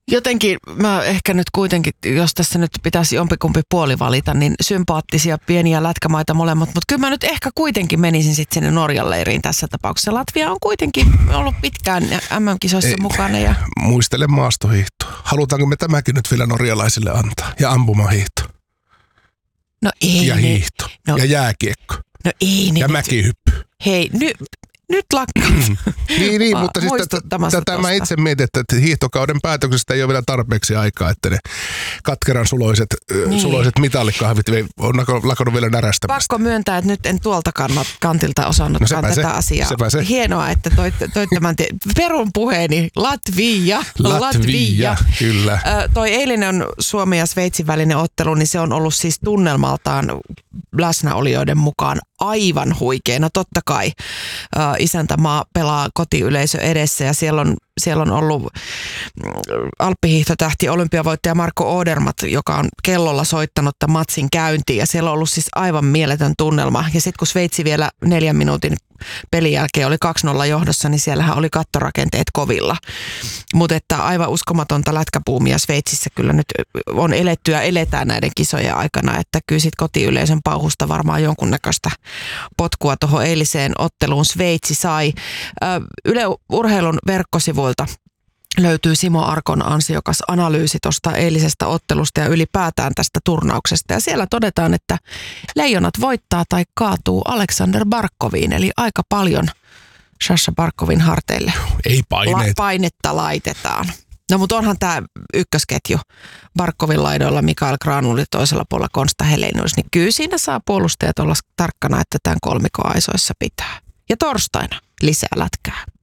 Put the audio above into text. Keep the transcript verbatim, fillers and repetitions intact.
Jotenkin mä ehkä nyt kuitenkin, jos tässä nyt pitäisi jompikumpi puoli valita, niin sympaattisia pieniä lätkämaita molemmat. Mutta kyllä mä nyt ehkä kuitenkin menisin sitten sinne Norjan leiriin tässä tapauksessa. Latvia on kuitenkin ollut pitkään äm äm-kisoissa Ei, mukana. Ja... Muistele maastohiihtoa. Halutaanko me tämäkin nyt vielä norjalaisille antaa? Ja ampumahiihto. No ei. Ja hiihto. No, ja jääkiekko. No ei. Ja mäkihyppy. Hei, nyt... Nyt lakkaa. niin, niin mutta siis tätä mä itse mietin, että hiihtokauden päätöksestä ei ole vielä tarpeeksi aikaa, että ne katkeran suloiset, niin. suloiset mitallikahvit on lakannut vielä närästämästä. Pakko myöntää, että nyt en tuolta kantilta osannutkaan no tätä se, asiaa. Hienoa, että toit, toit tämän tie- perun puheeni. Latvia. Latvia, Latvia. Kyllä. Ö, toi eilinen Suomen ja Sveitsin välinen ottelu, niin se on ollut siis tunnelmaltaan läsnäolijoiden mukaan aivan huikea. No totta kai ö, isäntämaa pelaa kotiyleisö edessä ja siellä on, siellä on ollut alppihiihtotähti olympiavoittaja Marko Odermatt, joka on kellolla soittanut tämän matsin käyntiin ja siellä on ollut siis aivan mieletön tunnelma. Ja sitten kun Sveitsi vielä neljän minuutin pelin jälkeen oli kaksi nolla johdossa, niin siellähän oli kattorakenteet kovilla. Mutta että aivan uskomatonta lätkäpuumia Sveitsissä kyllä nyt on eletty ja eletään näiden kisojen aikana, että kyllä sit kotiyleisön pauhusta varmaan jonkunnäköistä potkua tuohon eiliseen otteluun Sveitsi sai. Yle Urheilun verkkosivuilta löytyy Simo Arkon ansiokas analyysi tuosta eilisestä ottelusta ja ylipäätään tästä turnauksesta. Ja siellä todetaan, että leijonat voittaa tai kaatuu Aleksander Barkoviin, eli aika paljon Sasha Barkovin harteille Ei paineita. La- painetta laitetaan. No mutta onhan tämä ykkösketju Barkovin laidoilla, Mikael Granlund toisella puolella Konsta Helenius, niin kyllä siinä saa puolustajat olla tarkkana, että tämän kolmikon aisoissa pitää. Ja torstaina lisää lätkää.